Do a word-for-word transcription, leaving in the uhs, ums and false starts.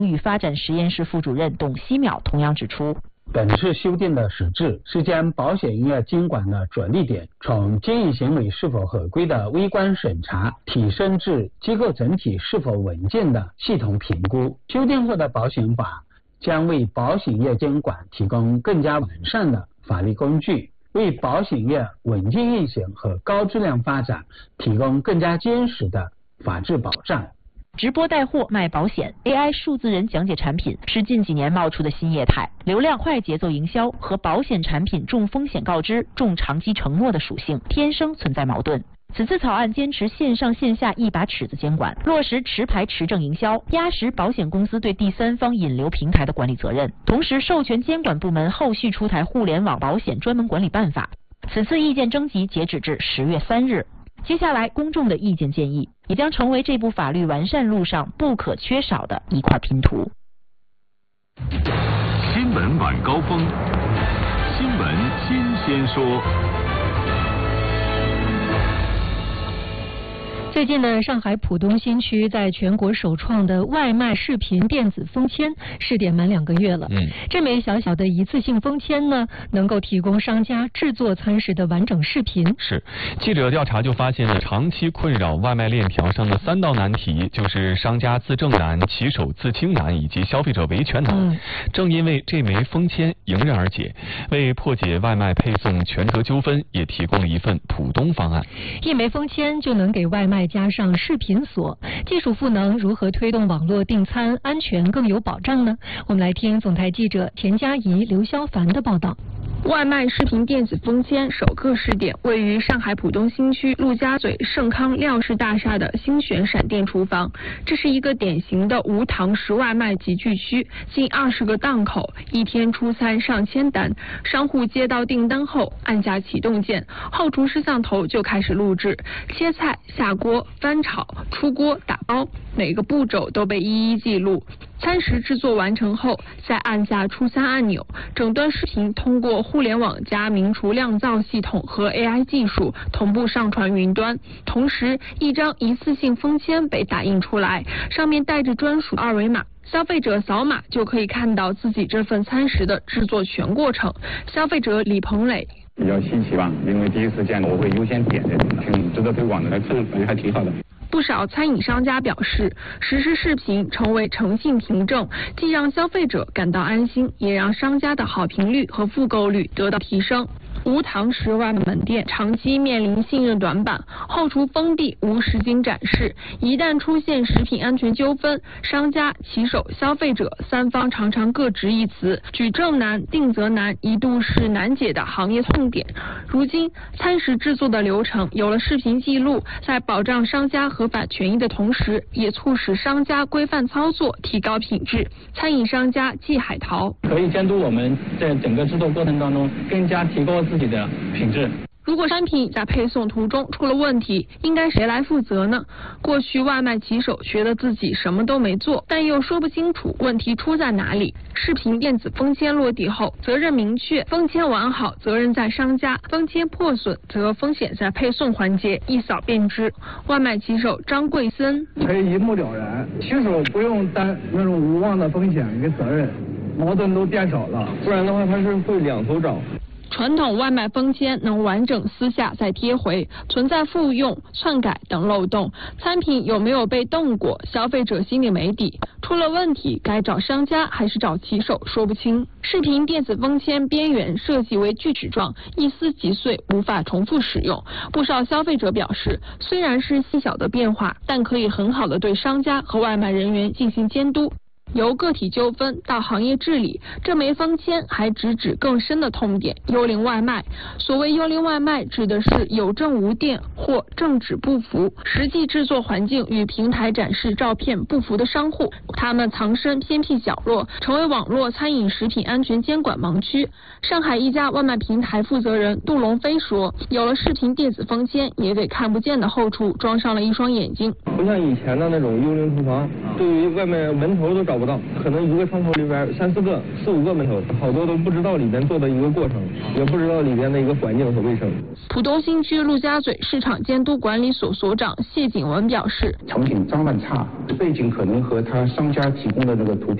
与发展实验室副主任董希淼同样指出， 本次修订的实质是将保险业监管的着力点从经营行为是否合规的微观审查提升至机构整体是否稳健的系统评估。修订后的保险法将为保险业监管提供更加完善的法律工具，为保险业稳健运行和高质量发展提供更加坚实的法治保障。 直播带货卖保险 ，A I 数字人讲解产品是近几年冒出的新业态。流量快节奏营销和保险产品重风险告知、重长期承诺的属性天生存在矛盾。此次草案坚持线上线下一把尺子监管，落实持牌持证营销，压实保险公司对第三方引流平台的管理责任，同时授权监管部门后续出台互联网保险专门管理办法。此次意见征集截止至十月三日。接下来，公众的意见建议也将成为这部法律完善路上不可缺少的一块拼图。 新闻晚高峰，新闻新鲜说。 最近呢，上海浦东新区在全国首创的外卖视频电子封签试点满两个月了。嗯，这枚小小的一次性封签呢，能够提供商家制作餐食的完整视频。 是，记者调查就发现了长期困扰外卖链条上的三道难题，就是商家自证难、骑手自清难以及消费者维权难。嗯，正因为这枚封签迎刃而解，为破解外卖配送权责纠纷，也提供了一份浦东方案。 一枚封签就能给外卖加上视频锁，技术赋能如何推动网络订餐安全更有保障呢？我们来听总台记者田佳怡、刘肖凡的报道。 外卖视频电子封签首个试点位于上海浦东新区陆家嘴盛康廖氏大厦的星选闪电厨房。这是一个典型的无堂食外卖集聚区，近二十个档口，一天出餐上千单。商户接到订单后，按下启动键，后厨摄像头就开始录制，切菜、下锅、翻炒、出锅、打包，每个步骤都被一一记录。餐食制作完成后，再按下出餐按钮，整段视频通过互联网加名厨酿造系统和 A I 技术同步上传云端。同时，一张一次性封签被打印出来，上面带着专属二维码。消费者扫码就可以看到自己这份餐食的制作全过程。消费者李鹏磊比较稀奇吧，因为第一次见我会优先点的，挺值得推广的，这个感觉还挺好的。 不少餐饮商家表示，实时视频成为诚信凭证，既让消费者感到安心，也让商家的好评率和复购率得到提升。无堂食外卖门店长期面临信任短板，后厨封闭，无实景展示，一旦出现食品安全纠纷，商家、骑手、消费者三方常常各执一词，举证难、定责难，一度是难解的行业痛点。如今，餐食制作的流程有了视频记录，在保障商家合法权益的同时，也促使商家规范操作，提高品质。餐饮商家季海淘可以监督我们在整个制作过程当中更加提高自己的品质。 如果商品在配送途中出了问题，应该谁来负责呢？过去外卖骑手觉得自己什么都没做，但又说不清楚问题出在哪里。视频电子封签落地后，责任明确，封签完好责任在商家，封签破损则风险在配送环节，一扫便知。外卖骑手张贵森可以一目了然，骑手不用担那种无望的风险跟责任，矛盾都变少了，不然的话他是会两头找。 传统外卖封签能完整撕下再贴回，存在复用、篡改等漏洞。餐品有没有被动过，消费者心里没底。出了问题，该找商家还是找骑手，说不清。视频电子封签边缘设计为锯齿状，一撕即碎，无法重复使用。不少消费者表示，虽然是细小的变化，但可以很好的对商家和外卖人员进行监督。由个体纠纷到行业治理，这枚封签还直指更深的痛点——幽灵外卖。所谓幽灵外卖，指的是有证无店或证纸不符，实际制作环境与平台展示照片不符的商户，他们藏身偏僻角落，成为网络餐饮食品安全监管盲区。上海一家外卖平台负责人杜龙飞说，有了视频电子封签，也给看不见的后厨装上了一双眼睛。 不像以前的那种幽灵厨房， 对于外卖门头都找不到，可能一个窗口里边三四个、四五个门头，好多都不知道里边做的一个过程，也不知道里边的一个环境和卫生。 浦东新区陆家嘴市场监督管理所所长谢景文表示， 成品脏乱差，背景可能和他商家提供的那个图片